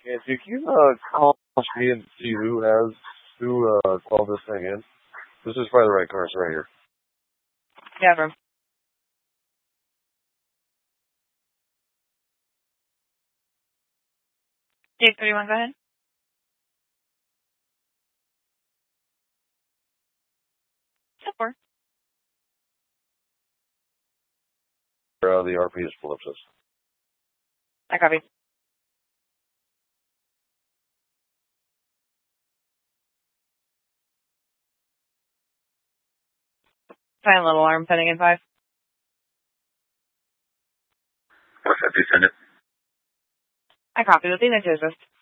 And if you call me and see who called this thing in. This is probably the right course right here. Yeah, bro. Dave 31, go ahead. Support. The RP is Phillipsis. I copy. Silent little alarm setting in 5. What's up, you send it? I copy. The thing that is just